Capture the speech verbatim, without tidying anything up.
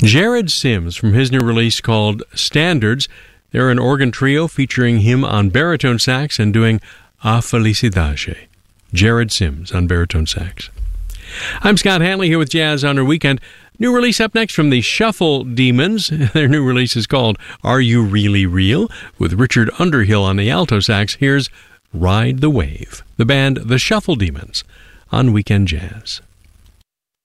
Jared Sims from his new release called Standards. They're an organ trio featuring him on baritone sax and doing A Felicidade. Jared Sims on baritone sax. I'm Scott Hanley here with Jazz on Our Weekend. New release up next from the Shuffle Demons. Their new release is called Are You Really Real? With Richard Underhill on the alto sax. Here's Ride the Wave. The band The Shuffle Demons on Weekend Jazz.